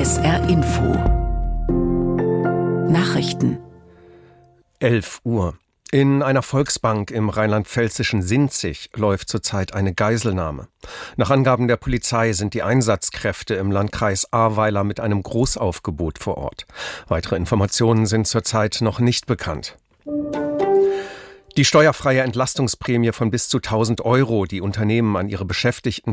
SR Info Nachrichten 11 Uhr. In einer Volksbank im rheinland-pfälzischen Sinzig läuft zurzeit eine Geiselnahme. Nach Angaben der Polizei sind die Einsatzkräfte im Landkreis Ahrweiler mit einem Großaufgebot vor Ort. Weitere Informationen sind zurzeit noch nicht bekannt. Die steuerfreie Entlastungsprämie von bis zu 1.000 €, die Unternehmen an ihre Beschäftigten